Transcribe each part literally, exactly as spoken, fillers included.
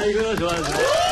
이거 좋아, 좋아.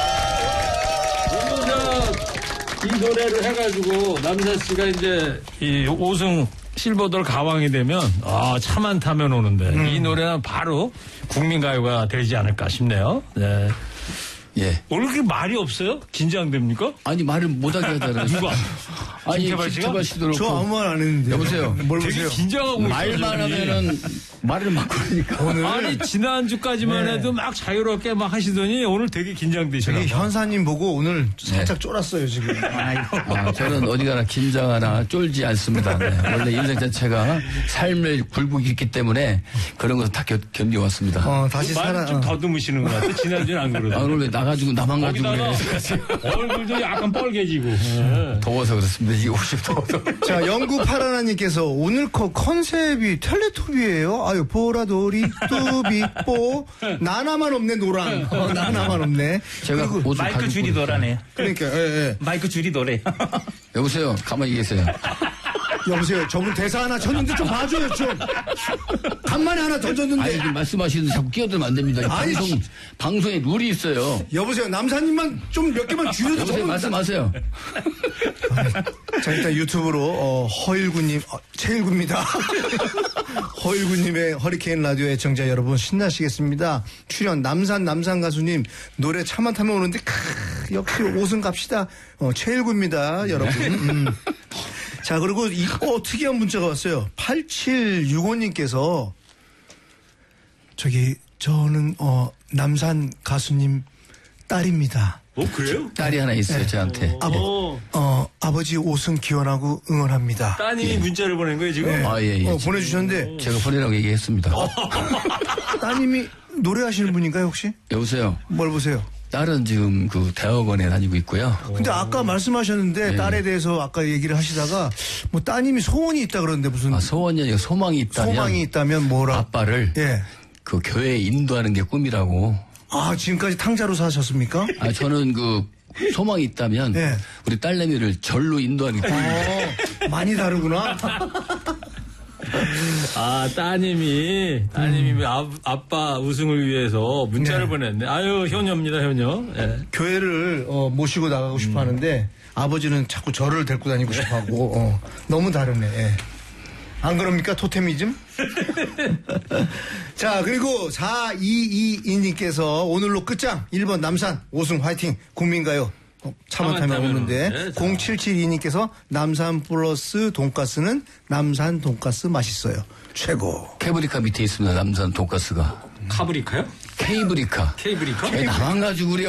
오늘 저, 이 노래를 해가지고, 남산 씨가 이제, 이 오승 실버돌 가왕이 되면, 아, 차만 타면 오는데, 음. 이 노래는 바로 국민가요가 되지 않을까 싶네요. 네. 예. 오늘 그렇게 말이 없어요? 긴장됩니까? 아니, 말을 못하게 하잖아요. 누가? 아니, 김태발 씨가? 김태발 씨도 그렇고. 저 아무 말 안 했는데. 여보세요. 뭘 되게 보세요? 긴장하고 말만 하면은 말을 막 그러니까. 오늘. 아니, 지난주까지만 네. 해도 막 자유롭게 막 하시더니 오늘 되게 긴장되시나 저기 봐. 현사님 보고 오늘 살짝 쫄았어요, 지금. 아, 저는 어디 가나 긴장하나 쫄지 않습니다. 네. 원래 인생 자체가 삶을 굴고 있기 때문에 그런 것을 다 견, 견뎌왔습니다. 어, 다시 살아. 말을 좀 더듬으시는 것 같아. 지난주는 안 그러던데. 아, 오늘 왜 나가지고 나만 가지고 거기다가 그래. 얼굴도 약간 뻘개지고. 네. 더워서 그렇습니다. 이게 옷이 더워서. 자, 영구 파라나님께서 오늘 거 컨셉이 텔레토비예요. 아유, 보라돌이, 뚜비, 뽀. 나나만 없네, 노랑. 어, 나나만 없네. 제가 그리고 옷을 마이크 가지고 줄이 있어요. 노라네. 그러니까, 예, 예. 마이크 줄이 노래. 여보세요. 가만히 계세요. 여보세요. 저분 대사 하나 쳤는데 좀 봐줘요, 좀. 간만에 하나 던졌는데. 아니, 지금 말씀하시는데 자꾸 끼어들면 안 됩니다. 아니, 방송, 방송에 룰이 있어요. 여보세요. 남사님만 좀 몇 개만 줄여도 여보세요. 저는- 말씀하세요. 자, 일단 유튜브로, 어, 허일구님, 어, 최일구입니다. 허일구님의 허리케인 라디오 애청자 여러분 신나시겠습니다. 출연 남산 남산 가수님 노래 차만 타면 오는데 크, 역시 오승 갑시다. 어, 최일구입니다, 여러분. 음. 자, 그리고 이, 어, 특이한 문자가 왔어요. 팔칠육오님께서 저기 저는 어, 남산 가수님 딸입니다. 어, 그래요? 딸이 하나 있어요. 저한테. 아버, 어, 아버지 오승 기원하고 응원합니다. 따님이 예. 문자를 보낸 거예요, 지금? 네. 아, 예, 예. 어, 보내주셨는데 제가 보내라고 얘기했습니다. 따님이 노래하시는 분인가요, 혹시? 여보세요. 뭘 보세요? 딸은 지금 그 대학원에 다니고 있고요. 근데 아까 말씀하셨는데 네. 딸에 대해서 아까 얘기를 하시다가 뭐 따님이 소원이 있다 그러는데 무슨 아, 소원이 아니고 소망이 있다면. 소망이 있다면 뭐라? 아빠를 예. 그 교회에 인도하는 게 꿈이라고. 아, 지금까지 탕자로 사셨습니까? 아, 저는 그 소망이 있다면 예. 우리 딸내미를 절로 인도하는 게 꿈이에요. 어, 많이 다르구나. 아, 따님이, 따님이 아, 아빠 우승을 위해서 문자를 네. 보냈네. 아유, 효녀입니다, 효녀. 예. 교회를 어, 모시고 나가고 싶어 하는데 아버지는 자꾸 저를 데리고 다니고 싶어 하고 어, 너무 다르네. 예. 안 그럽니까? 토테미즘? 자, 그리고 사이이이님께서 오늘로 끝장 일 번 남산 오승 화이팅 국민가요 어, 차만 타면 오는데 네, 공칠칠이님께서 남산 플러스 돈가스는 남산 돈가스 맛있어요. 최고. 케이브리카 밑에 있습니다. 남산 돈가스가. 카브리카요? 케이브리카. 케이브리카? 왜 나만 가지고 그래요?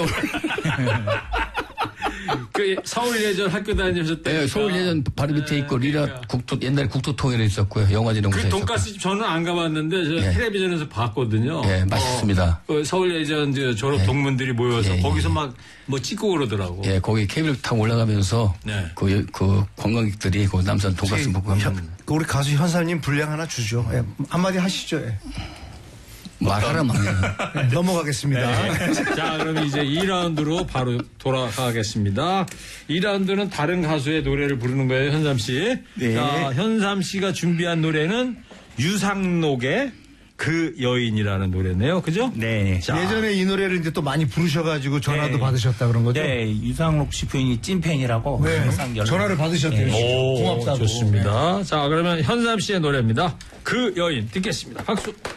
그 서울 예전 학교 다니셨을 때. 네, 서울 예전 바로 밑에 있고 리라 국토 옛날에 국토통일에 있었고요. 영화진흥부에 그 있었고. 돈가스집 저는 안 가봤는데 저 예. 텔레비전에서 봤거든요. 예, 맛있습니다. 어, 그 서울 예전 저 졸업 예. 동문들이 모여서 예, 예. 거기서 막 뭐 찍고 그러더라고. 예, 거기 케이블카 타고 올라가면서 네. 그, 그 관광객들이 그 남산 돈가스 먹고 하면 그 우리 가수 현사님 분량 하나 주죠. 예, 한마디 하시죠. 예. 말하라면 안 해요. 네, 넘어가겠습니다. 자, 그럼 이제 이 라운드로 바로 돌아가겠습니다. 이 라운드는 다른 가수의 노래를 부르는 거예요, 현삼 씨. 네. 자, 현삼 씨가 준비한 노래는 유상록의 그 여인이라는 노래네요. 그죠? 네. 자, 예전에 이 노래를 이제 또 많이 부르셔가지고 전화도 네. 받으셨다 그런 거죠? 네, 유상록 씨 부인이 찐팬이라고 네. 항상 연락. 전화를 받으셨대요. 오, 고맙다고. 좋습니다. 자, 그러면 현삼 씨의 노래입니다. 그 여인 듣겠습니다. 박수.